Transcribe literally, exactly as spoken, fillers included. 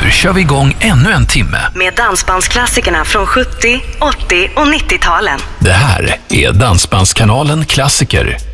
minuter kör vi igång ännu en timme. Med dansbandsklassikerna från sjuttio, åttio och nittio-talen. Det här är Dansbandskanalen Klassiker.